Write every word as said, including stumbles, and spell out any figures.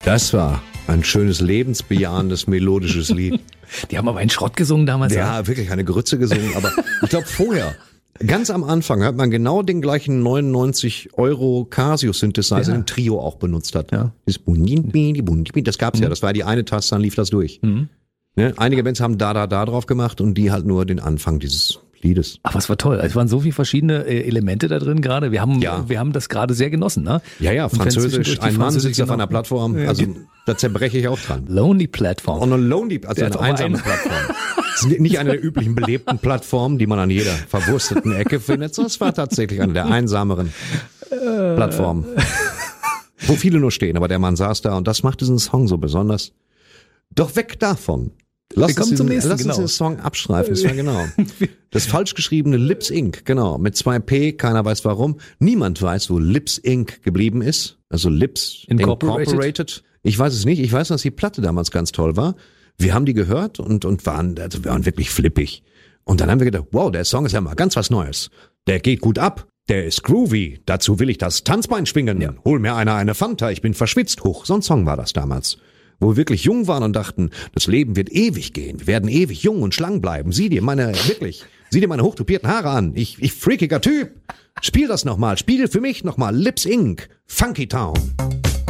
Das war ein schönes, lebensbejahendes, melodisches Lied. Die haben aber einen Schrott gesungen damals. Ja, ja, wirklich eine Grütze gesungen, aber ich glaube vorher, ganz am Anfang hat man genau den gleichen neunundneunzig Euro Casio-Synthesizer, Ja. den Trio auch benutzt hat. Ja. Das das gab's ja, das war die eine Taste, dann lief das durch. Mhm. Ne? Einige Bands haben da, da, da drauf gemacht und die halt nur den Anfang dieses Liedes. Ach, was war toll. Es waren so viele verschiedene äh, Elemente da drin gerade. Wir haben, Ja. wir haben das gerade sehr genossen, ne? Ja, ja, Und wenn Französisch, zwischendurch die ein Mann Französisch sitzt auf genau- einer Plattform, also da zerbreche ich auch dran. Lonely Platform. On a lonely, also Der eine hat auch einsame einen. Plattform. Das ist nicht eine der üblichen belebten Plattformen, die man an jeder verwursteten Ecke findet, sondern es war tatsächlich eine der einsameren Plattformen, wo viele nur stehen, aber der Mann saß da und das macht diesen Song so besonders. Doch weg davon. Lass Wir kommen uns zum diesen, nächsten, lass genau. uns den Song abstreifen, das war genau. Das falsch geschriebene Lips Incorporated, genau, mit zwei P, keiner weiß warum. Niemand weiß, wo Lips Incorporated geblieben ist, also Lips Incorporated. Incorporated. Ich weiß es nicht, ich weiß, dass die Platte damals ganz toll war. Wir haben die gehört und, und waren, also wir waren wirklich flippig. Und dann haben wir gedacht, wow, der Song ist ja mal ganz was Neues. Der geht gut ab, der ist groovy, dazu will ich das Tanzbein schwingen. Ja. Hol mir einer eine Fanta, ich bin verschwitzt. Hoch, so ein Song war das damals. Wo wir wirklich jung waren und dachten, das Leben wird ewig gehen. Wir werden ewig jung und schlank bleiben. Sieh dir meine, wirklich, sieh dir meine hochtupierten Haare an. Ich, ich freakiger Typ. Spiel das nochmal. Spiel für mich nochmal Lips Incorporated. Funky Town.